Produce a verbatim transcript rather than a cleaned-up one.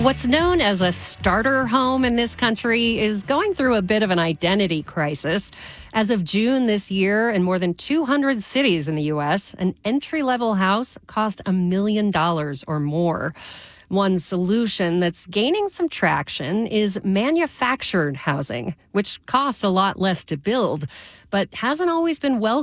What's known as a starter home in this country is going through a bit of an identity crisis. As of June this year, in more than two hundred cities in the U S, an entry-level house cost a million dollars or more. One solution that's gaining some traction is manufactured housing, which costs a lot less to build, but hasn't always been well